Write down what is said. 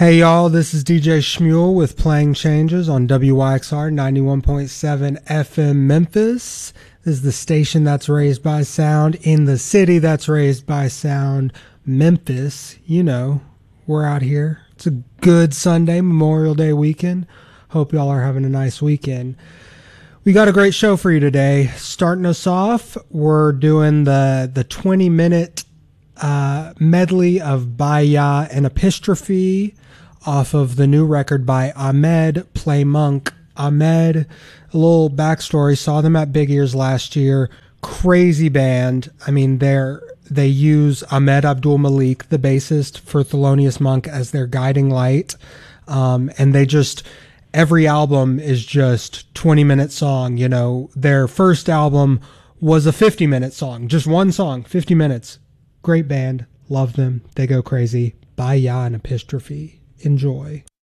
Hey y'all, this is DJ Shmuel with Playing Changes on WYXR 91.7 FM Memphis. This is the station that's raised by sound in the city that's raised by sound, Memphis. You know, we're out here. It's a good Sunday, Memorial Day weekend. Hope y'all are having a nice weekend. We got a great show for you today. Starting us off, we're doing the 20-minute medley of Baya and Epistrophe off of the new record by Ahmed Play Monk. Ahmed, a little backstory, saw them at Big Ears last year. Crazy band. I mean, they use Ahmed Abdul Malik, the bassist for Thelonious Monk, as their guiding light. And they just, every album is just 20-minute song. You know, their first album was a 50-minute song, just one song, 50 minutes. Great band. Love them. They go crazy. Baya and Epistrophe. Enjoy.